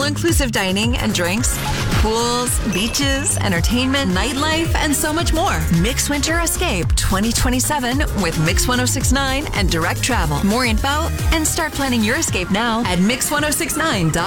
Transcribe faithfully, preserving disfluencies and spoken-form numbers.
all-inclusive dining and drinks, pools, beaches, entertainment, nightlife, and so much more. Mix Winter Escape twenty twenty-seven with Mix one oh six point nine and Direct Travel. More info and start planning your escape now at mix ten sixty-nine dot com.